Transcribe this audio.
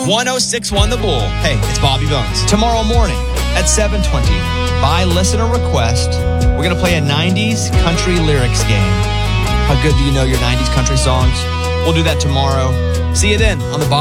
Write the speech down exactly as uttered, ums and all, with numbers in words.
one oh six point one The Bull. Hey, it's Bobby Bones. Tomorrow morning at seven twenty, by listener request, we're going to play a nineties country lyrics game. How good do you know your nineties country songs? We'll do that tomorrow. See you then on the Bobby